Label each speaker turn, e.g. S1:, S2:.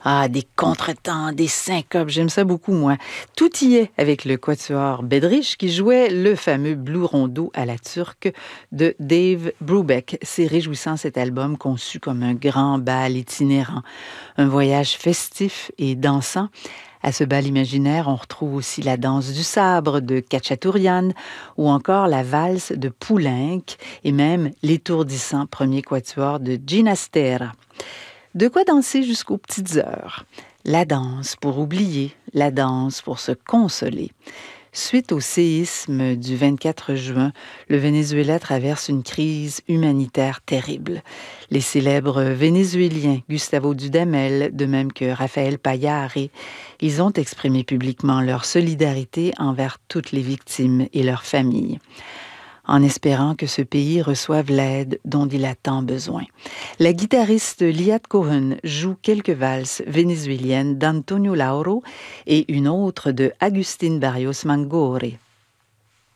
S1: Ah, des contretemps, des syncopes, j'aime ça beaucoup, moi. Tout y est avec le quatuor Bedrich qui jouait le fameux Blue Rondo à la turque de Dave Brubeck. C'est réjouissant cet album conçu comme un grand bal itinérant, un voyage festif et dansant. À ce bal imaginaire, on retrouve aussi la danse du sabre de Khatchatourian ou encore la valse de Poulenc et même l'étourdissant premier quatuor de Ginastera. De quoi danser jusqu'aux petites heures. La danse pour oublier, la danse pour se consoler. Suite au séisme du 24 juin, le Venezuela traverse une crise humanitaire terrible. Les célèbres Vénézuéliens Gustavo Dudamel, de même que Rafael Payare, ils ont exprimé publiquement leur solidarité envers toutes les victimes et leurs familles, en espérant que ce pays reçoive l'aide dont il a tant besoin. La guitariste Liat Cohen joue quelques valses vénézuéliennes d'Antonio Lauro et une autre de Agustín Barrios Mangore.